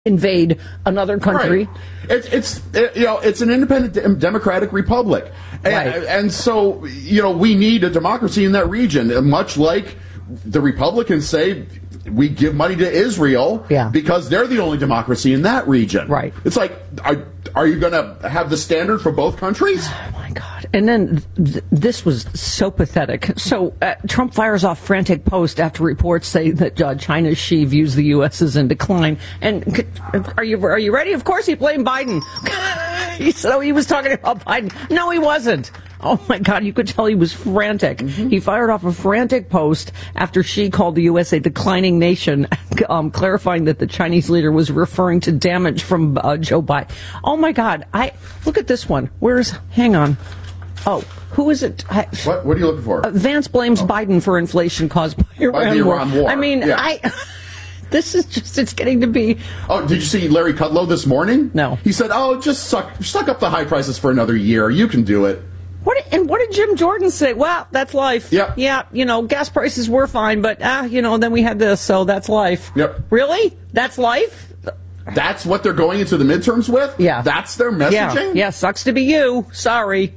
invade another country. Right. It's an independent democratic republic, and so we need a democracy in that region, much like the Republicans say we give money to Israel because they're the only democracy in that region. Right. It's like, are you going to have the standard for both countries? Oh, my God. And then this was so pathetic. So Trump fires off frantic post after reports say that China's Xi views the U.S. as in decline. And are you ready? Of course he blamed Biden. He was talking about Biden. No, he wasn't. Oh, my God, you could tell he was frantic. Mm-hmm. He fired off a frantic post after Xi called the U.S. a declining nation, clarifying that the Chinese leader was referring to damage from Joe Biden. Oh, my God. Look at this one. Hang on. Oh, who is it? What are you looking for? Vance blames Biden for inflation caused by the Iran war. I mean, this is just, it's getting to be... Oh, did you see Larry Kudlow this morning? No. He said, just suck up the high prices for another year. You can do it. What did Jim Jordan say? Well, that's life. Yep. Yeah, gas prices were fine, but, then we had this, so that's life. Yep. Really? That's life? That's what they're going into the midterms with? Yeah. That's their messaging? Yeah, sucks to be you. Sorry.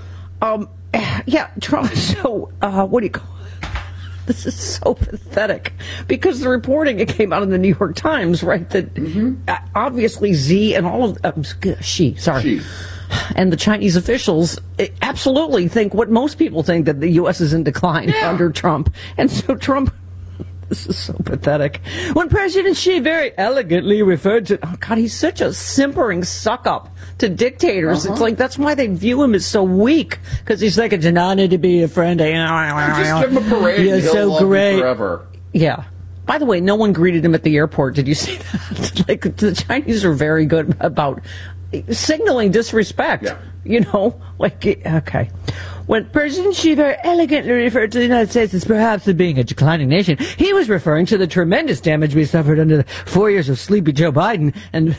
Trump, so, what do you call it? This is so pathetic. Because the reporting, it came out in the New York Times, right, that obviously Xi and all of, Xi. And the Chinese officials absolutely think what most people think, that the U.S. is in decline under Trump. And so Trump, this is so pathetic. When President Xi very elegantly referred to, oh God, he's such a simpering suck-up to dictators. It's like, that's why they view him as so weak, because he's like, it's an honor to be a friend. Just give him a parade. You're so great. Forever. Yeah. By the way, no one greeted him at the airport. Did you see that? Like, the Chinese are very good about signaling disrespect. Yeah. Okay. When President Xi very elegantly referred to the United States as perhaps being a declining nation, he was referring to the tremendous damage we suffered under the 4 years of sleepy Joe Biden. And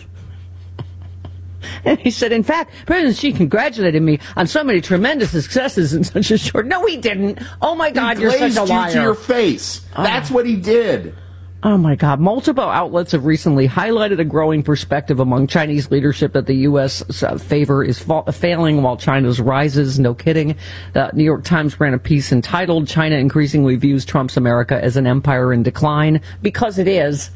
he said, in fact, President Xi congratulated me on so many tremendous successes in such a short... No, he didn't. Oh, my God, you're such a liar. You to your face. That's what he did. Oh, my God. Multiple outlets have recently highlighted a growing perspective among Chinese leadership that the U.S. favor is failing while China's rises. No kidding. The New York Times ran a piece entitled, China Increasingly Views Trump's America as an Empire in Decline, because it is.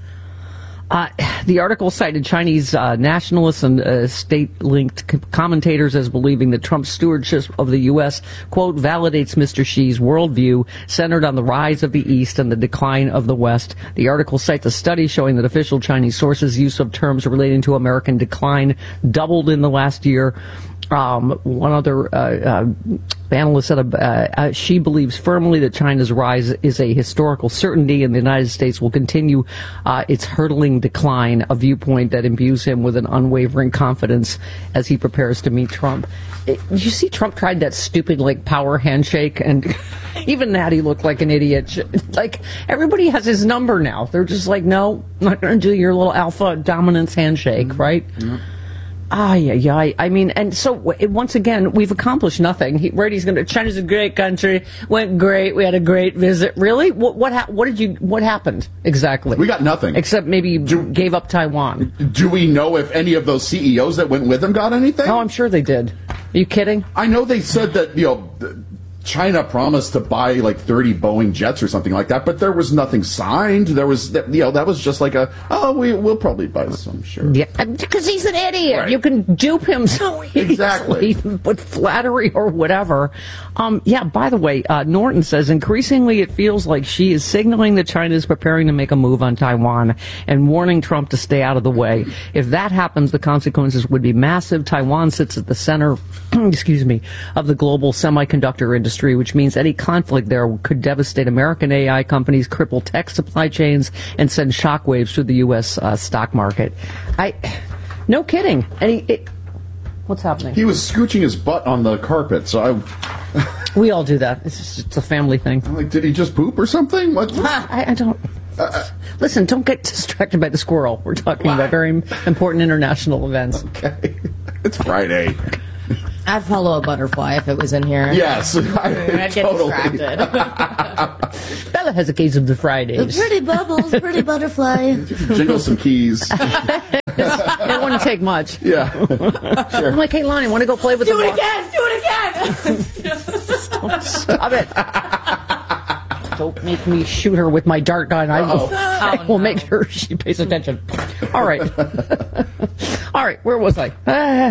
The article cited Chinese nationalists and state-linked commentators as believing that Trump's stewardship of the U.S., quote, validates Mr. Xi's worldview centered on the rise of the East and the decline of the West. The article cites a study showing that official Chinese sources' use of terms relating to American decline doubled in the last year. One other analyst said she believes firmly that China's rise is a historical certainty and the United States will continue its hurtling decline, a viewpoint that imbues him with an unwavering confidence as he prepares to meet Trump. Did you see Trump tried that stupid, power handshake? And even that, he looked like an idiot. Everybody has his number now. They're just like, no, I'm not going to do your little alpha dominance handshake, right? Mm-hmm. I mean, and so once again, we've accomplished nothing. China's a great country. Went great. We had a great visit. Really? What happened exactly? We got nothing. Except maybe gave up Taiwan. Do we know if any of those CEOs that went with him got anything? Oh, I'm sure they did. Are you kidding? I know they said that, China promised to buy 30 Boeing jets or something like that, but there was nothing signed. There was, that was just we'll probably buy some, sure. Yeah, because he's an idiot. Right. You can dupe him so easily with flattery or whatever. By the way, Norton says, increasingly it feels like she is signaling that China is preparing to make a move on Taiwan and warning Trump to stay out of the way. If that happens, the consequences would be massive. Taiwan sits at the center, of the global semiconductor industry, which means any conflict there could devastate American AI companies, cripple tech supply chains, and send shockwaves through the U.S. Stock market. No kidding. And what's happening? He was scooching his butt on the carpet, so we all do that. It's a family thing. I'm did he just poop or something? What? I don't... Listen, don't get distracted by the squirrel. We're talking about very important international events. Okay. It's Friday. I'd follow a butterfly if it was in here. Yes. I'd get totally. distracted. Bella has a case of the Fridays. Pretty bubbles, pretty butterfly. Jingle some keys. It wouldn't take much. Yeah. Sure. I'm like, hey, Lonnie, want to go play with Do the it again! Do it again! Stop it. Don't make me shoot her with my dart gun. I will make sure she pays attention. All right. All right, where was I?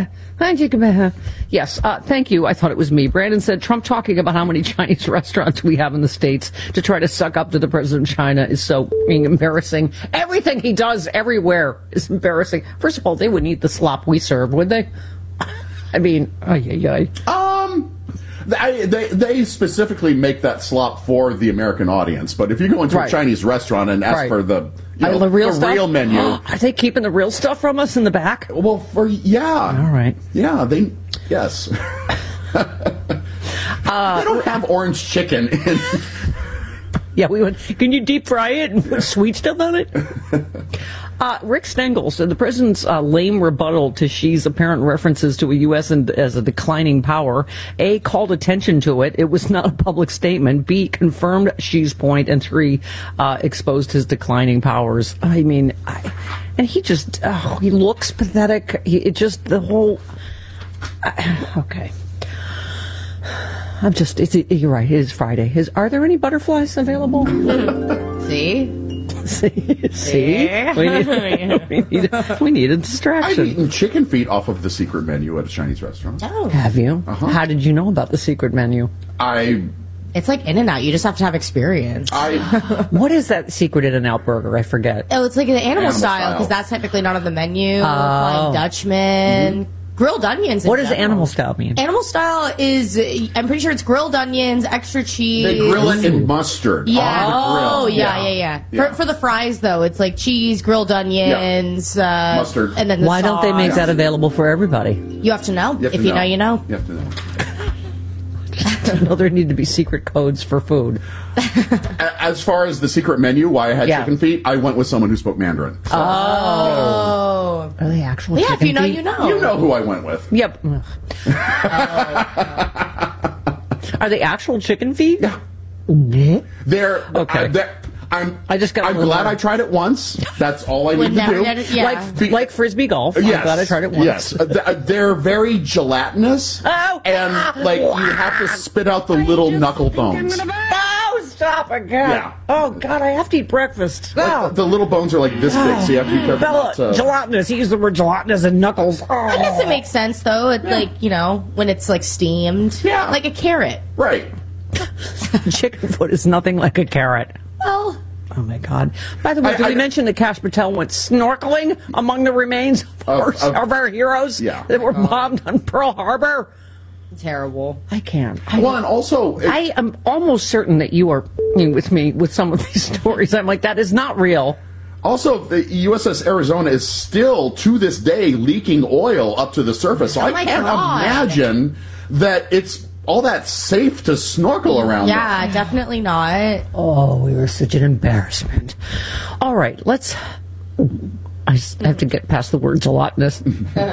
Yes, thank you. I thought it was me. Brandon said, Trump talking about how many Chinese restaurants we have in the States to try to suck up to the president of China is so embarrassing. Everything he does everywhere is embarrassing. First of all, they wouldn't eat the slop we serve, would they? I mean, They specifically make that slop for the American audience, but if you go into a Chinese restaurant and ask for the real menu, are they keeping the real stuff from us in the back? Well, all right, yes. They don't have orange chicken. Yeah, we would. Can you deep fry it and put sweet stuff on it? Rick Stengel said the president's lame rebuttal to Xi's apparent references to a U.S. as a declining power, A, called attention to it. It was not a public statement. B, confirmed Xi's point. And 3, exposed his declining powers. I mean, and he just, he looks pathetic. Okay. You're right, it is Friday. Are there any butterflies available? See? We need a distraction. I've eaten chicken feet off of the secret menu at a Chinese restaurant. Oh. Have you? Uh-huh. How did you know about the secret menu? It's like In-N-Out. You just have to have experience. What is that secret In-N-Out burger? I forget. Oh, it's like an animal style, because that's typically not on the menu. Flying Dutchman. Mm-hmm. Grilled onions. What does animal style mean? Animal style is, I'm pretty sure it's grilled onions, extra cheese. They grill it in mustard. Yeah. On the grill. Yeah. For the fries, though, it's like cheese, grilled onions, mustard. And then Why don't they make that available for everybody? You have to know. If you know, you know. You have to know. No, there need to be secret codes for food. As far as the secret menu, why I had chicken feet, I went with someone who spoke Mandarin. So. Oh. Are they actual chicken if you know, feet? you know. You know who I went with. Yep. Are they actual chicken feet? Yeah. They're okay. I'm glad I tried it once. That's all I need to do. Like Frisbee golf. Yes. I'm glad I tried it once. Yes. They're very gelatinous. Oh. And you have to spit out the little knuckle bones. Oh, stop again. Yeah. Oh, God, I have to eat breakfast. The little bones are like this big, so you have to be careful. Bella, gelatinous. He used the word gelatinous and knuckles. Oh. I guess it makes sense, though. When it's steamed. Yeah. Like a carrot. Right. Chicken foot is nothing like a carrot. Well. Oh, my God. By the way, did we mention that Kash Patel went snorkeling among the remains of our heroes that were bombed on Pearl Harbor? Terrible. I can't. And also... I am almost certain that you are with me with some of these stories. I'm like, that is not real. Also, the USS Arizona is still, to this day, leaking oil up to the surface. So I can't imagine that it's all that safe to snorkel around. Yeah, definitely not. Oh, we were such an embarrassment. All right, let's... I just have to get past the word gelatinous.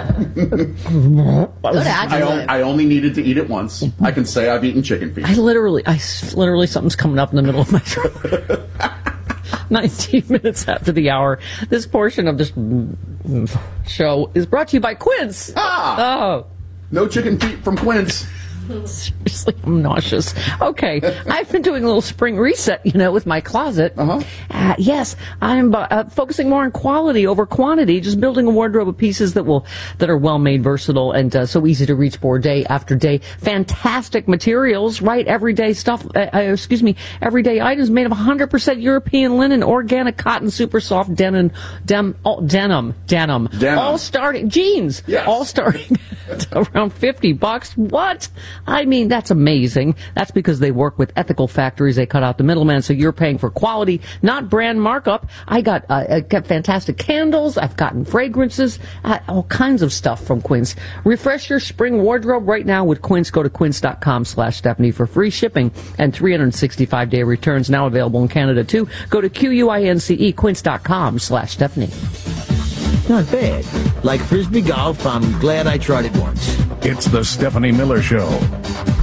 I only needed to eat it once. I can say I've eaten chicken feet. I literally, something's coming up in the middle of my throat. 19 minutes after the hour. This portion of this show is brought to you by Quince. Oh. No chicken feet from Quince. Seriously, I'm nauseous. Okay, I've been doing a little spring reset, with my closet. Yes, I'm focusing more on quality over quantity, just building a wardrobe of pieces that are well-made, versatile, and so easy to reach for day after day. Fantastic materials, right? Everyday stuff, everyday items made of 100% European linen, organic cotton, super soft denim. All starting, jeans, all starting at around $50. What? I mean, that's amazing. That's because they work with ethical factories. They cut out the middleman, so you're paying for quality, not brand markup. I got fantastic candles. I've gotten fragrances, all kinds of stuff from Quince. Refresh your spring wardrobe right now with Quince. Go to quince.com/Stephanie for free shipping and 365-day returns. Now available in Canada, too. Go to QUINCE, quince.com/Stephanie. Not bad. Like Frisbee golf, I'm glad I tried it once. It's the Stephanie Miller Show.